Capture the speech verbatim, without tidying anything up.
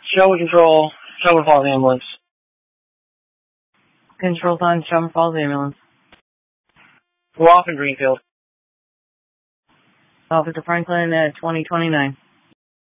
Shelby Control, Shelby Falls Ambulance. Control sign, Shelby Falls Ambulance. We're off in Greenfield. Officer Franklin at twenty twenty-nine.